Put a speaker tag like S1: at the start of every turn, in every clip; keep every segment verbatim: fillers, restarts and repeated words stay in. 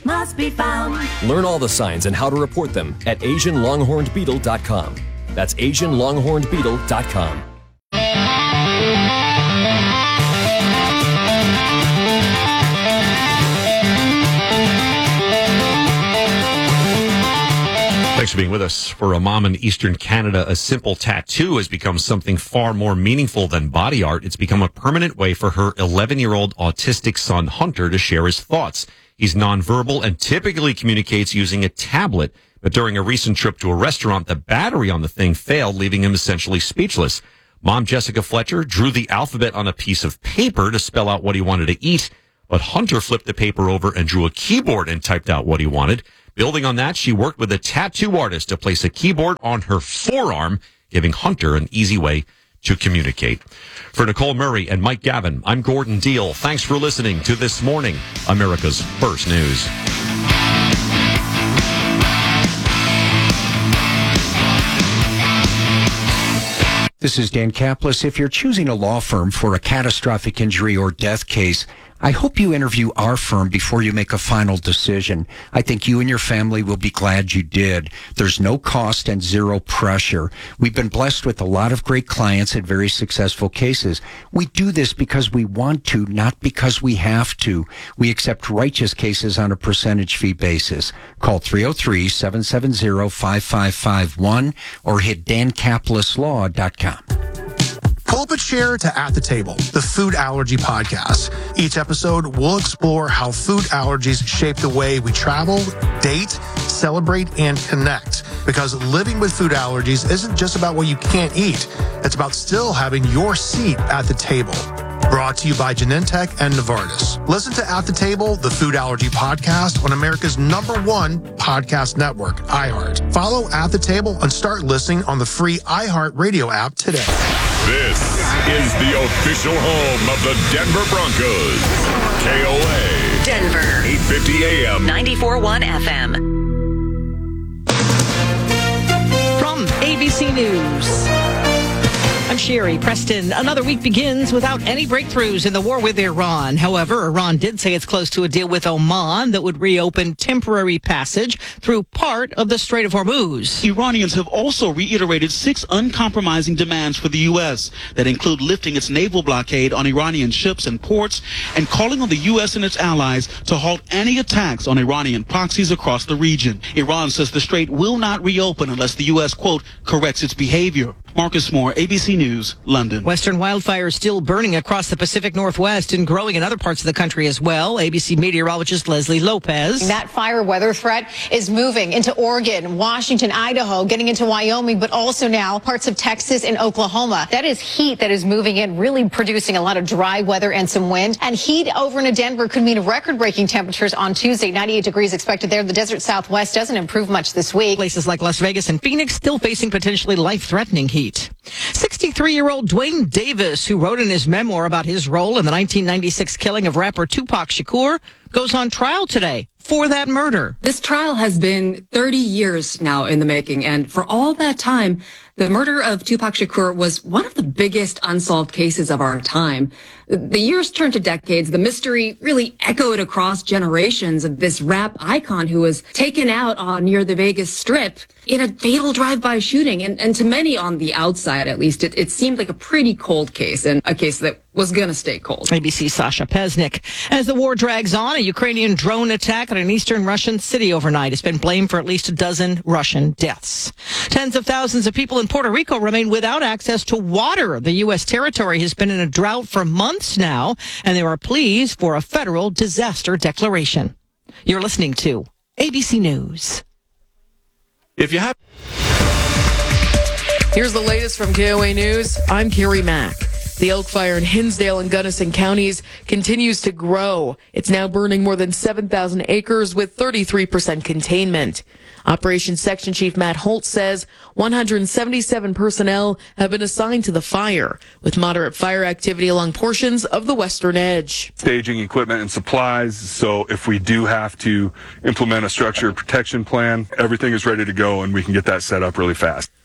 S1: must be found.
S2: Learn all the signs and how to report them at Asian Longhorned Beetle dot com. That's Asian Longhorned Beetle dot com.
S3: Thanks for being with us. For a mom in Eastern Canada, a simple tattoo has become something far more meaningful than body art. It's become a permanent way for her eleven-year-old autistic son, Hunter, to share his thoughts. He's nonverbal and typically communicates using a tablet. But during a recent trip to a restaurant, the battery on the thing failed, leaving him essentially speechless. Mom Jessica Fletcher drew the alphabet on a piece of paper to spell out what he wanted to eat. But Hunter flipped the paper over and drew a keyboard and typed out what he wanted. Building on that, she worked with a tattoo artist to place a keyboard on her forearm, giving Hunter an easy way to communicate. For Nicole Murray and Mike Gavin, I'm Gordon Deal. Thanks for listening to This Morning, America's First News.
S4: This is Dan Kaplis. If you're choosing a law firm for a catastrophic injury or death case, I hope you interview our firm before you make a final decision. I think you and your family will be glad you did. There's no cost and zero pressure. We've been blessed with a lot of great clients and very successful cases. We do this because we want to, not because we have to. We accept righteous cases on a percentage fee basis. Call three oh three, seven seven zero, five five five one or hit dan kaplis law dot com.
S5: Pull up a chair to At the Table, the food allergy podcast. Each episode, we'll explore how food allergies shape the way we travel, date, celebrate, and connect. Because living with food allergies isn't just about what you can't eat. It's about still having your seat at the table. Brought to you by Genentech and Novartis. Listen to At the Table, the food allergy podcast on America's number one podcast network, iHeart. Follow At the Table and start listening on the free iHeart Radio app today.
S6: This is the official home of the Denver Broncos. K O A.
S1: Denver.
S6: eight fifty A M.
S1: ninety-four point one F M.
S7: From A B C News, I'm Sherry Preston. Another week begins without any breakthroughs in the war with Iran. However, Iran did say it's close to a deal with Oman that would reopen temporary passage through part of the Strait of Hormuz.
S8: Iranians have also reiterated six uncompromising demands for the U S that include lifting its naval blockade on Iranian ships and ports and calling on the U S and its allies to halt any attacks on Iranian proxies across the region. Iran says the strait will not reopen unless the U S, quote, corrects its behavior. Marcus Moore, A B C News, London.
S7: Western wildfires still burning across the Pacific Northwest and growing in other parts of the country as well. A B C meteorologist Leslie Lopez.
S9: That fire weather threat is moving into Oregon, Washington, Idaho, getting into Wyoming, but also now parts of Texas and Oklahoma. That is heat that is moving in, really producing a lot of dry weather and some wind. And heat over in Denver could mean record-breaking temperatures on Tuesday. ninety-eight degrees expected there. The desert Southwest doesn't improve much this week.
S7: Places like Las Vegas and Phoenix still facing potentially life-threatening heat. sixty-three-year-old Dwayne Davis, who wrote in his memoir about his role in the nineteen ninety-six killing of rapper Tupac Shakur, goes on trial today for that murder.
S10: This trial has been thirty years now in the making, and for all that time, the murder of Tupac Shakur was one of the biggest unsolved cases of our time. The years turned to decades. The mystery really echoed across generations of this rap icon who was taken out on near the Vegas Strip in a fatal drive-by shooting. And, and to many on the outside, at least, it, it seemed like a pretty cold case, and a case that was going to stay cold.
S7: A B C's Sasha Pesnik. As the war drags on, a Ukrainian drone attack at an eastern Russian city overnight has been blamed for at least a dozen Russian deaths. Tens of thousands of people in Puerto Rico remain without access to water. The U S territory has been in a drought for months now, and there are pleas for a federal disaster declaration. You're listening to A B C News.
S3: If you have...
S11: Here's the latest from K O A News. I'm Carrie Mack. The Oak Fire in Hinsdale and Gunnison counties continues to grow. It's now burning more than seven thousand acres with thirty-three percent containment. Operations Section Chief Matt Holt says one hundred seventy-seven personnel have been assigned to the fire, with moderate fire activity along portions of the western edge.
S12: Staging equipment and supplies, so if we do have to implement a structured protection plan, everything is ready to go and we can get that set up really fast.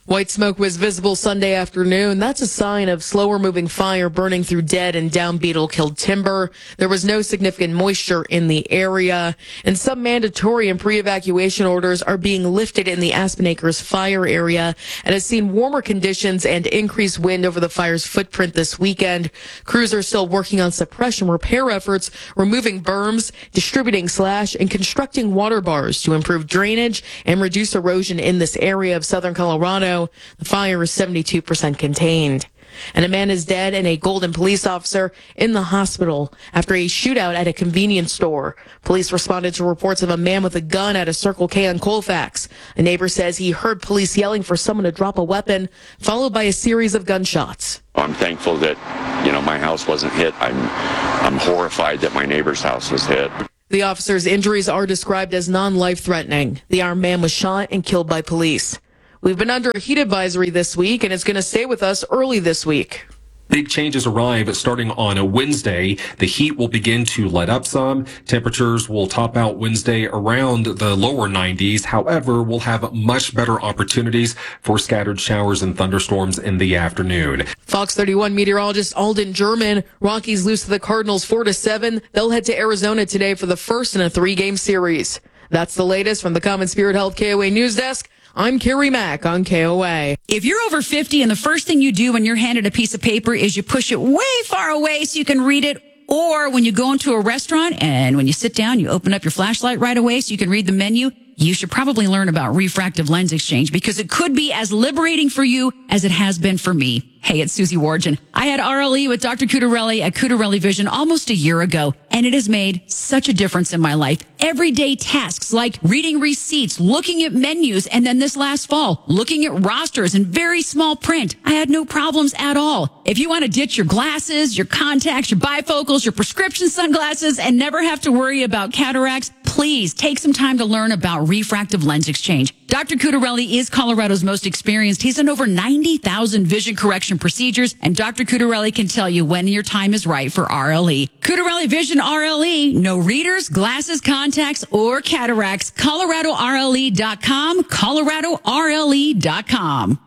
S11: White smoke was visible Sunday afternoon. That's a sign of slower moving fire burning through dead and down beetle-killed timber. There was no significant moisture in the area, and some mandatory and pre-evacuation orders are being lifted in the Aspen Acres fire area and has seen warmer conditions and increased wind over the fire's footprint this weekend. Crews are still working on suppression repair efforts, removing berms, distributing slash, and constructing water bars to improve drainage and reduce erosion in this area of southern Colorado. The fire is seventy-two percent contained. And a man is dead and a Golden police officer in the hospital after a shootout at a convenience store. Police responded to reports of a man with a gun at a Circle K on Colfax. A neighbor says he heard police yelling for someone to drop a weapon, followed by a series of gunshots.
S13: I'm thankful that, you know, my house wasn't hit. I'm, I'm horrified that my neighbor's house was hit.
S11: The officer's injuries are described as non-life-threatening. The armed man was shot and killed by police. We've been under a heat advisory this week, and it's going to stay with us early this week.
S14: Big changes arrive starting on a Wednesday. The heat will begin to let up some. Temperatures will top out Wednesday around the lower nineties. However, we'll have much better opportunities for scattered showers and thunderstorms in the afternoon.
S11: Fox thirty-one meteorologist Alden German. Rockies lose to the Cardinals four to seven. They'll head to Arizona today for the first in a three-game series. That's the latest from the Common Spirit Health K O A News Desk. I'm Carrie Mack on K O A.
S15: If you're over fifty and the first thing you do when you're handed a piece of paper is you push it way far away so you can read it, or when you go into a restaurant and when you sit down, you open up your flashlight right away so you can read the menu, you should probably learn about refractive lens exchange because it could be as liberating for you as it has been for me. Hey, it's Susie Wargin. I had R L E with Doctor Cutarelli at Cutarelli Vision almost a year ago, and it has made such a difference in my life. Everyday tasks like reading receipts, looking at menus, and then this last fall, looking at rosters in very small print. I had no problems at all. If you want to ditch your glasses, your contacts, your bifocals, your prescription sunglasses, and never have to worry about cataracts, please take some time to learn about refractive lens exchange. Doctor Cutarelli is Colorado's most experienced. He's done over ninety thousand vision correction procedures, and Doctor Cutarelli can tell you when your time is right for R L E. Cutarelli Vision R L E. No readers, glasses, contacts, or cataracts. Colorado R L E dot com. Colorado R L E dot com.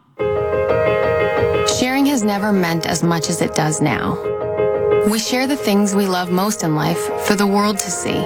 S16: Sharing has never meant as much as it does now. We share the things we love most in life for the world to see.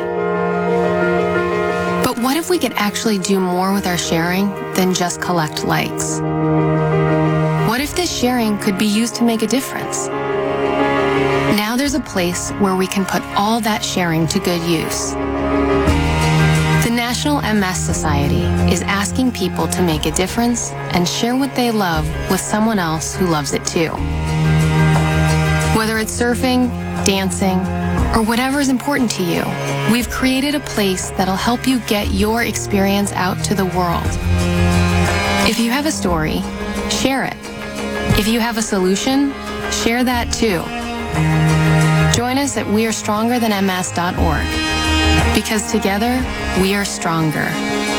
S16: But what if we could actually do more with our sharing than just collect likes? What if this sharing could be used to make a difference? Now there's a place where we can put all that sharing to good use. The National M S Society is asking people to make a difference and share what they love with someone else who loves it too. Whether it's surfing, dancing, or whatever is important to you, we've created a place that'll help you get your experience out to the world. If you have a story, share it. If you have a solution, share that too. Join us at we are stronger than M S dot org, because together we are stronger.